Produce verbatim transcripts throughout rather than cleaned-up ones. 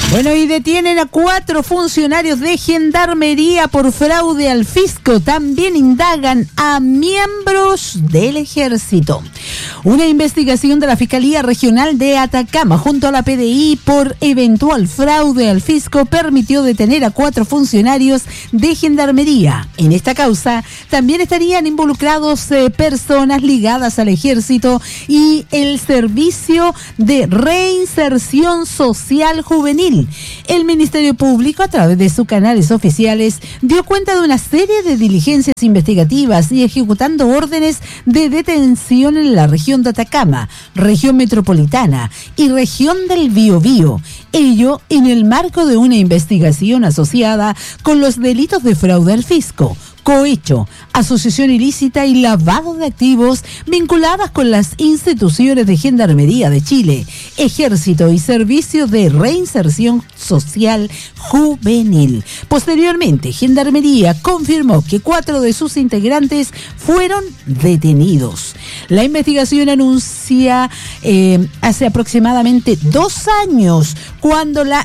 Bueno, y detienen a cuatro funcionarios de Gendarmería por fraude al fisco. También indagan a miembros del Ejército. Una investigación de la Fiscalía Regional de Atacama junto a la P D I por eventual fraude al fisco permitió detener a cuatro funcionarios de Gendarmería. En esta causa también estarían involucrados eh, personas ligadas al Ejército y el Servicio de Reinserción Social Juvenil. El Ministerio Público, a través de sus canales oficiales, dio cuenta de una serie de diligencias investigativas y ejecutando órdenes de detención en la región de Atacama, región metropolitana y región del Biobío. Ello en el marco de una investigación asociada con los delitos de fraude al fisco, cohecho, asociación ilícita y lavado de activos vinculadas con las instituciones de Gendarmería de Chile, Ejército y Servicio de Reinserción Social Juvenil. Posteriormente, Gendarmería confirmó que cuatro de sus integrantes fueron detenidos. La investigación anuncia eh, hace aproximadamente dos años, cuando la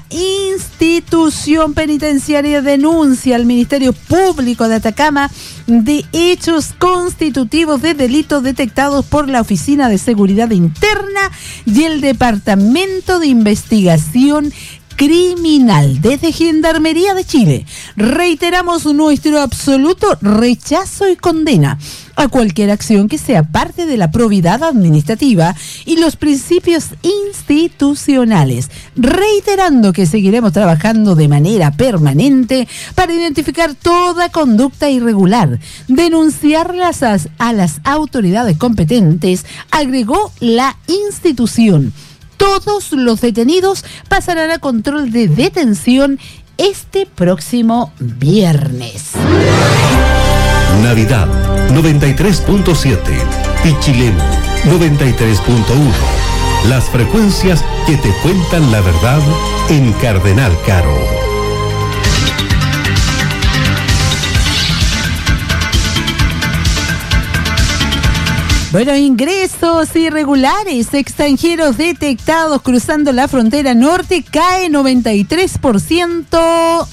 institución penitenciaria denuncia al Ministerio Público de Atacama de hechos constitutivos de delitos detectados por la Oficina de Seguridad Interna y el Departamento de Investigación Criminal. Desde Gendarmería de Chile reiteramos nuestro absoluto rechazo y condena a cualquier acción que sea parte de la probidad administrativa y los principios institucionales, reiterando que seguiremos trabajando de manera permanente para identificar toda conducta irregular, denunciarlas a, a las autoridades competentes, agregó la institución. Todos los detenidos pasarán a control de detención este próximo viernes. Navidad noventa y tres punto siete, Pichilemu noventa y tres punto uno. Las frecuencias que te cuentan la verdad en Cardenal Caro. Bueno, ingresos irregulares extranjeros detectados cruzando la frontera norte cae noventa y tres por ciento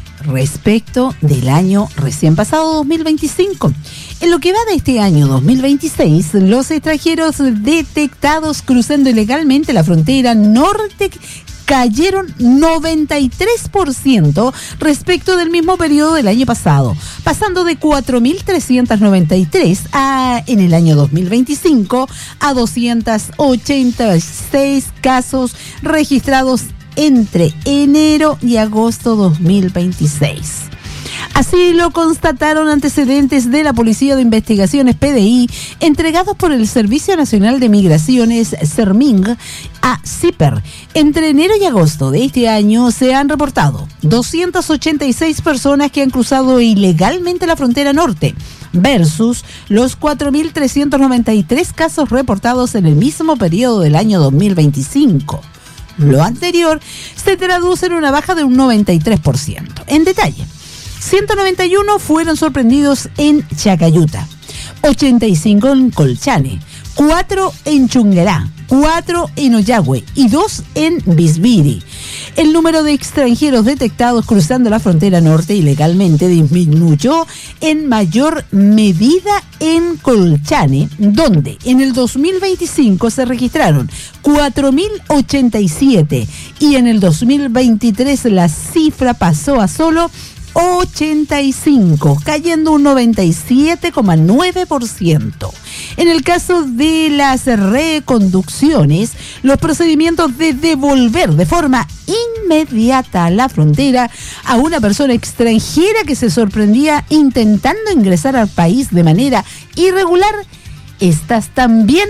respecto del año recién pasado, dos mil veinticinco. En lo que va de este año dos mil veintiséis, los extranjeros detectados cruzando ilegalmente la frontera norte cayeron noventa y tres por ciento respecto del mismo periodo del año pasado, pasando de cuatro mil trescientos noventa y tres a, en el año dos mil veinticinco a doscientos ochenta y seis casos registrados entre enero y agosto dos mil veintiséis. Así lo constataron antecedentes de la Policía de Investigaciones P D I entregados por el Servicio Nacional de Migraciones SERMING a CIPER. Entre enero y agosto de este año se han reportado doscientas ochenta y seis personas que han cruzado ilegalmente la frontera norte, versus los cuatro mil trescientos noventa y tres casos reportados en el mismo periodo del año dos mil veinticinco. Lo anterior se traduce en una baja de un noventa y tres por ciento. En detalle, ciento noventa y uno fueron sorprendidos en Chacayuta, ochenta y cinco en Colchane, cuatro en Chunguerá, cuatro en Ollagüe y dos en Bisbiri. El número de extranjeros detectados cruzando la frontera norte ilegalmente disminuyó en mayor medida en Colchane, donde en el dos mil veinticinco se registraron cuatro mil ochenta y siete y en el dos mil veintitrés la cifra pasó a solo ochenta y cinco, cayendo un noventa y siete coma nueve por ciento. En el caso de las reconducciones, los procedimientos de devolver de forma inmediata a la frontera a una persona extranjera que se sorprendía intentando ingresar al país de manera irregular, estas también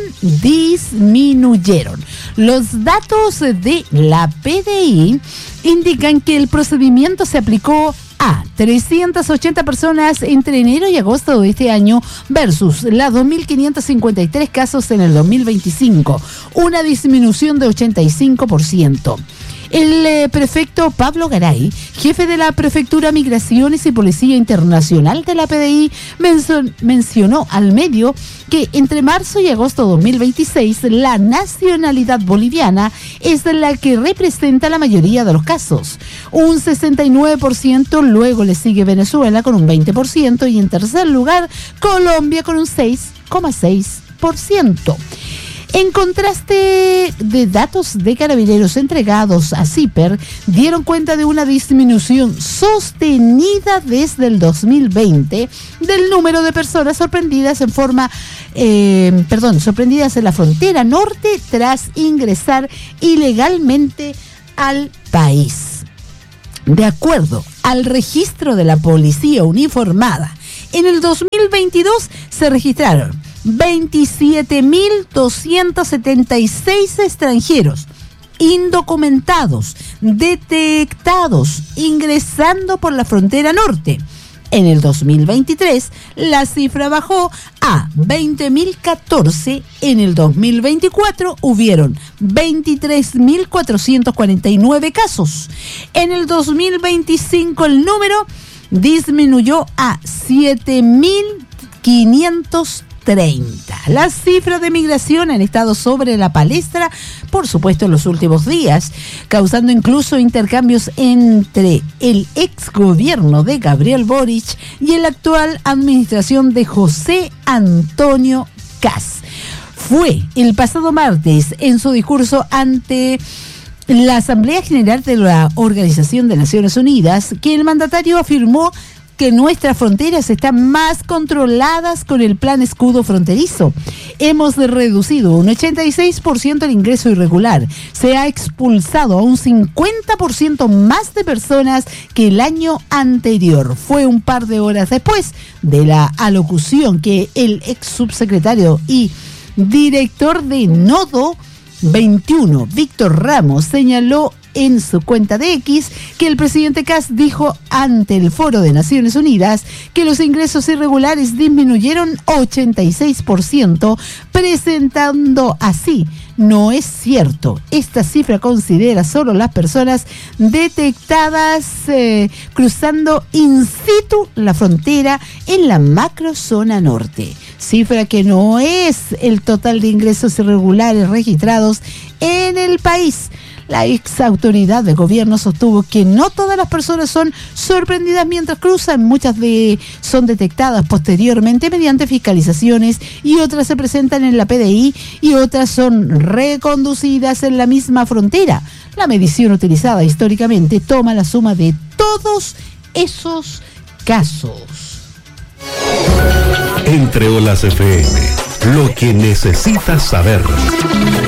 disminuyeron. Los datos de la P D I indican que el procedimiento se aplicó a trescientas ochenta personas entre enero y agosto de este año versus las dos mil quinientos cincuenta y tres casos en el dos mil veinticinco, una disminución de ochenta y cinco por ciento. El eh, prefecto Pablo Garay, jefe de la Prefectura Migraciones y Policía Internacional de la P D I, menson, mencionó al medio que entre marzo y agosto de dos mil veintiséis la nacionalidad boliviana es la que representa la mayoría de los casos. Un sesenta y nueve por ciento, luego le sigue Venezuela con un veinte por ciento y en tercer lugar Colombia con un seis coma seis por ciento. En contraste de datos de Carabineros entregados a CIPER, dieron cuenta de una disminución sostenida desde el dos mil veinte del número de personas sorprendidas en forma, eh, perdón, sorprendidas en la frontera norte tras ingresar ilegalmente al país. De acuerdo al registro de la policía uniformada, en el dos mil veintidós se registraron veintisiete mil doscientos setenta y seis extranjeros indocumentados detectados ingresando por la frontera norte. En el dos mil veintitrés la cifra bajó a veinte mil catorce. En el dos mil veinticuatro hubieron veintitrés mil cuatrocientos cuarenta y nueve casos. En el dos mil veinticinco el número disminuyó a siete mil quinientos treinta. Las cifras de migración han estado sobre la palestra, por supuesto, en los últimos días, causando incluso intercambios entre el ex gobierno de Gabriel Boric y la actual administración de José Antonio Kast. Fue el pasado martes en su discurso ante la Asamblea General de la Organización de Naciones Unidas que el mandatario afirmó que nuestras fronteras están más controladas con el plan escudo fronterizo. Hemos reducido un ochenta y seis por ciento el ingreso irregular. Se ha expulsado a un cincuenta por ciento más de personas que el año anterior. Fue un par de horas después de la alocución que el ex subsecretario y director de Nodo veintiuno, Víctor Ramos, señaló en su cuenta de X que el presidente Kast dijo ante el Foro de Naciones Unidas que los ingresos irregulares disminuyeron ochenta y seis por ciento, presentando así: no es cierto. Esta cifra considera solo las personas detectadas eh, cruzando in situ la frontera en la macrozona norte. Cifra que no es el total de ingresos irregulares registrados en el país. La ex autoridad de gobierno sostuvo que no todas las personas son sorprendidas mientras cruzan, muchas de son detectadas posteriormente mediante fiscalizaciones y otras se presentan en la P D I y otras son reconducidas en la misma frontera. La medición utilizada históricamente toma la suma de todos esos casos. Entre Olas F M, lo que necesitas saber.